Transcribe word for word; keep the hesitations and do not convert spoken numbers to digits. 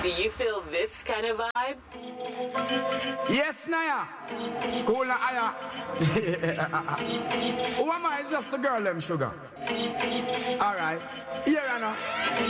Do you feel this kind of vibe? Yes, Naya. Cool, Naya. Who am I? It's just the girl, them sugar. All right. Here, Anna.